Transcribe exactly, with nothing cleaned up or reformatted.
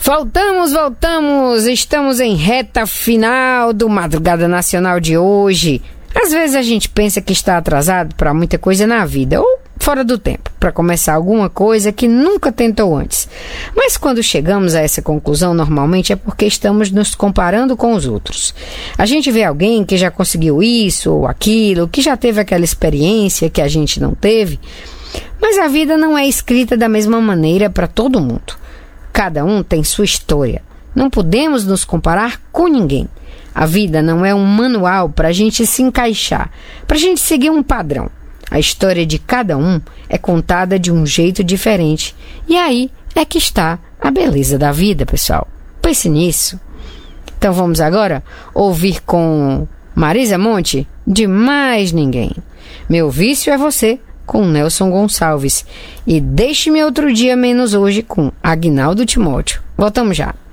Voltamos, voltamos! Estamos em reta final do Madrugada Nacional de hoje. Às vezes a gente pensa que está atrasado para muita coisa na vida, ou fora do tempo, para começar alguma coisa que nunca tentou antes. Mas quando chegamos a essa conclusão, normalmente é porque estamos nos comparando com os outros. A gente vê alguém que já conseguiu isso ou aquilo, que já teve aquela experiência que a gente não teve, mas a vida não é escrita da mesma maneira para todo mundo. Cada um tem sua história. Não podemos nos comparar com ninguém. A vida não é um manual para a gente se encaixar, para a gente seguir um padrão. A história de cada um é contada de um jeito diferente. E aí é que está a beleza da vida, pessoal. Pense nisso. Então vamos agora ouvir com Marisa Monte, De Mais Ninguém. Meu Vício é Você, com Nelson Gonçalves. E Deixe-me Outro Dia Menos Hoje, com Agnaldo Timóteo. Voltamos já.